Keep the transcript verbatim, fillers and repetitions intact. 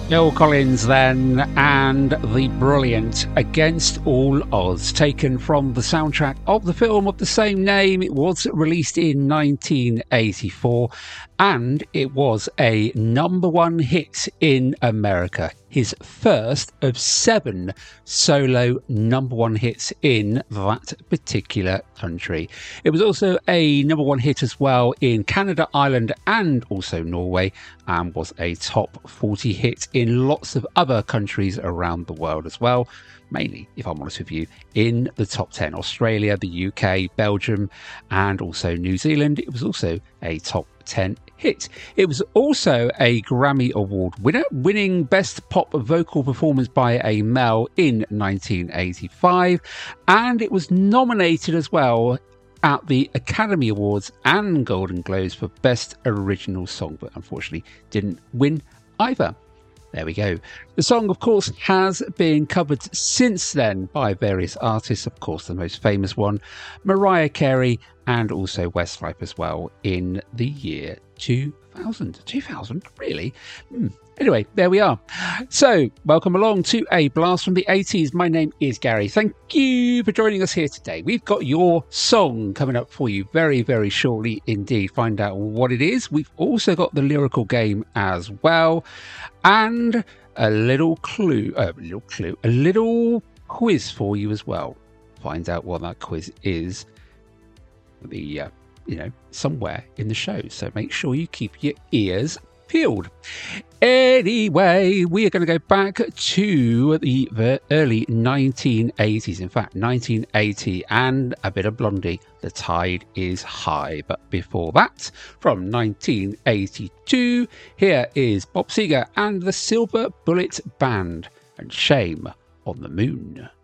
Phil Collins then, and the brilliant Against All Odds, taken from the soundtrack of the film of the same name. It was released in nineteen eighty-four and it was a number one hit in America. His first of seven solo number one hits in that particular country. It was also a number one hit as well in Canada, Ireland and also Norway, and was a top forty hit in lots of other countries around the world as well. Mainly, if I'm honest with you, in the top ten. Australia, the U K, Belgium and also New Zealand. It was also a top ten hit. It was also a Grammy Award winner, winning Best Pop Vocal Performance by a Male in nineteen eighty-five, and it was nominated as well at the Academy Awards and Golden Globes for Best Original Song, but unfortunately didn't win either. There we go. The song, of course, has been covered since then by various artists. Of course, the most famous one, Mariah Carey, and also Westlife as well in the year two thousand. two thousand? Really? Hmm. Anyway, there we are. So, welcome along to A Blast from the eighties. My name is Gary. Thank you for joining us here today. We've got your song coming up for you very, very shortly indeed. Find out what it is. We've also got the lyrical game as well. And a little clue, uh, a little clue, a little quiz for you as well. Find out what that quiz is. The, uh, you know, somewhere in the show. So make sure you keep your ears peeled. Anyway, we are going to go back to the early nineteen eighties, in fact nineteen eighty, and a bit of Blondie, The Tide is High. But before that, from nineteen eighty-two, here is Bob Seger and the Silver Bullet Band and Shame on the Moon.